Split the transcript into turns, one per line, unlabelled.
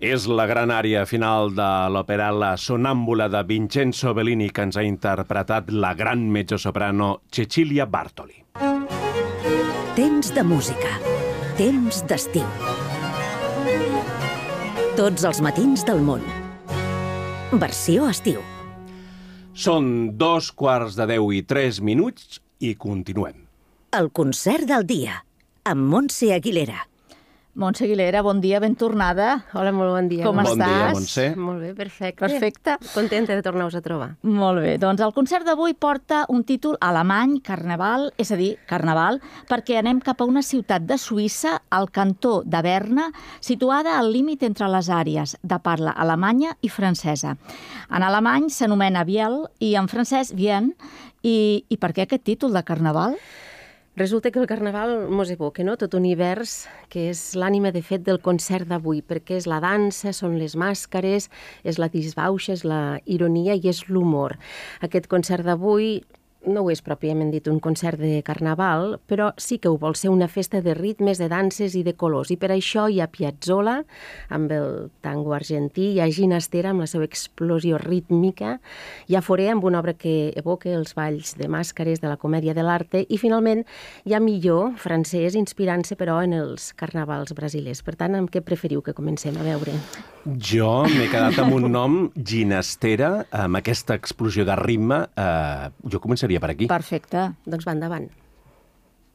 És la gran àrea final de l'òpera La Sonnambula de Vincenzo Bellini que ens ha interpretat la gran mezzosoprano Cecilia Bartoli.
Temps de música. Temps d'estiu. Tots els matins del món. Versió estiu.
Són 2:15 i continuem.
El concert del dia, amb Montse Aguilera.
Montse Aguilera, bon dia, ben tornada.
Hola, molt bon dia.
Com
Bon
estàs?
dia, Montse.
Molt bé, perfecte.
Perfecte.
Contenta de tornar-vos a trobar.
Molt bé, doncs el concert d'avui porta un títol alemany, Carnaval, és a dir, Carnaval, perquè anem cap a una ciutat de Suïssa, al cantó de Berna, situada al límit entre les àrees de parla alemanya i francesa. En alemany s'anomena Biel i en francès Vienne. I per què aquest títol de Carnaval?
Resulta que el Carnaval mos evoca, no?, tot univers, que és l'ànima de fet del concert d'avui, perquè és la dansa, són les màscares, és la disbauxa, és la ironia i és l'humor. Aquest concert d'avui no ho és pròpiament dit un concert de Carnaval, però sí que ho vol ser una festa de ritmes, de danses i de colors. I per això hi ha Piazzolla, amb el tango argentí, hi ha Ginastera, amb la seva explosió rítmica, hi ha Fauré, amb una obra que evoca els balls de màscares de la comèdia de l'arte, i finalment hi ha Millor, francès, inspirant-se però en els carnavals brasilers. Per tant, amb què preferiu que comencem a veure?
Jo m'he quedat amb un nom, Ginastera, amb aquesta explosió de ritme. Jo començaria per aquí.
Perfecte.
Doncs va endavant.